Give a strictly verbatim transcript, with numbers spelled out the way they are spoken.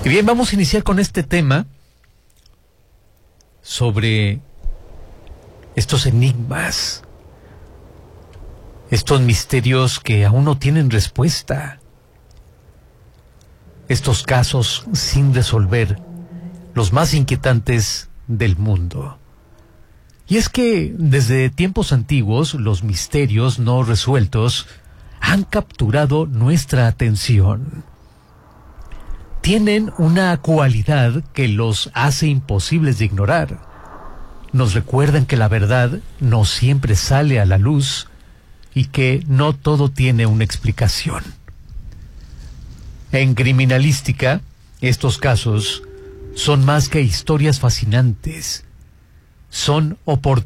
Y bien, vamos a iniciar con este tema sobre estos enigmas, estos misterios que aún no tienen respuesta, estos casos sin resolver, los más inquietantes del mundo. Y es que desde tiempos antiguos los misterios no resueltos han capturado nuestra atención. Tienen una cualidad que los hace imposibles de ignorar. Nos recuerdan que la verdad no siempre sale a la luz y que no todo tiene una explicación. En criminalística, estos casos son más que historias fascinantes, son oportunidades